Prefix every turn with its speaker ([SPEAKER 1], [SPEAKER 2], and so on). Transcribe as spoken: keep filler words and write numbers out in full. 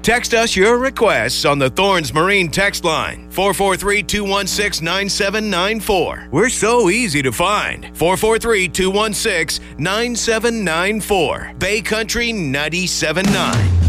[SPEAKER 1] Text us your requests on the Thorns Marine text line, four four three, two one six, nine seven nine four. We're so easy to find. four four three, two one six, nine seven nine four. Bay Country ninety-seven point nine.